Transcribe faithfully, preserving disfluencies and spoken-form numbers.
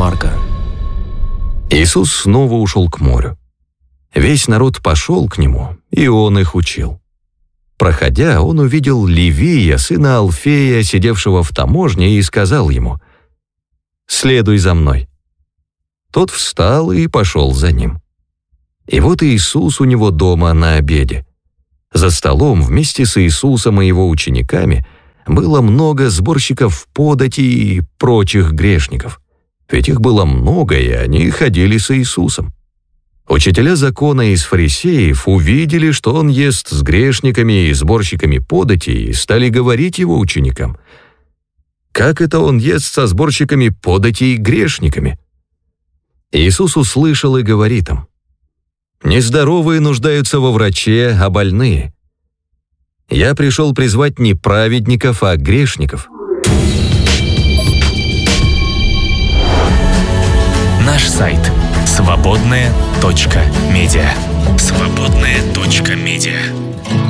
Марка. Иисус снова ушел к морю. Весь народ пошел к нему, и он их учил. Проходя, он увидел Левия, сына Алфея, сидевшего в таможне, и сказал ему: «Следуй за мной». Тот встал и пошел за ним. И вот Иисус у него дома на обеде. За столом вместе с Иисусом и его учениками было много сборщиков подати и прочих грешников. Ведь их было много, и они ходили с Иисусом. Учителя закона из фарисеев увидели, что он ест с грешниками и сборщиками подати, и стали говорить его ученикам: «Как это он ест со сборщиками подати и грешниками?» Иисус услышал и говорит им: «Нездоровые нуждаются во враче, а больные. Я пришел призвать не праведников, а грешников». Наш сайт свободная точка медиа. свободная точка медиа